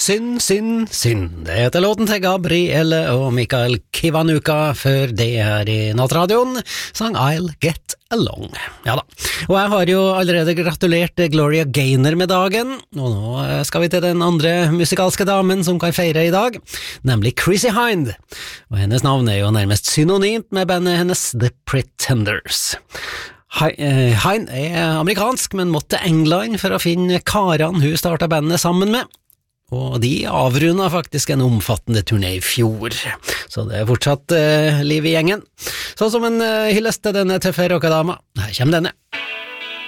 Synd. Det heter låten til Gabriele og Mikael Kiwanuka før det her i Nattradioen, sang I'll Get Along. Ja da, og jeg har jo allerede gratulert Gloria Gaynor med dagen, og nå skal vi til den andre musikalske damen som kan feire i dag, nemlig Chrissie Hynde, og hennes navn er jo nærmest synonymt med bandet hennes The Pretenders. Hynde er amerikansk, men måtte til England for å finne karene hun startet bandet sammen med, og de avrundet faktisk en omfattende turné i fjor, så det er fortsatt liv i gjengen. Så som en hyllest til denne tøffe rockedama, her kommer denne.